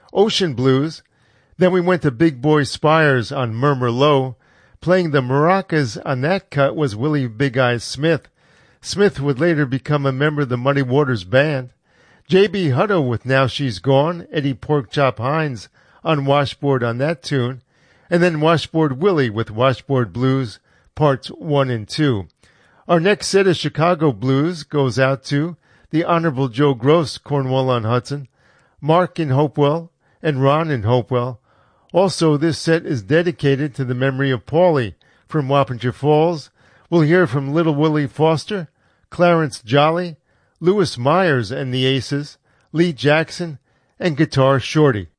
Ocean Blues. Then we went to Big Boy Spires on Murmur Low. Playing the maracas on that cut was Willie Big Eyes Smith. Smith would later become a member of the Muddy Waters Band. J.B. Hutto with Now She's Gone, Eddie Porkchop Hines on washboard on that tune, and then Washboard Willie with Washboard Blues, Parts 1 and 2. Our next set of Chicago blues goes out to the Honorable Joe Gross, Cornwall-on-Hudson, Mark in Hopewell, and Ron in Hopewell. Also, this set is dedicated to the memory of Paulie from Wappinger Falls. We'll hear from Little Willie Foster, Clarence Jolly, Louis Myers and the Aces, Lee Jackson, and Guitar Shorty.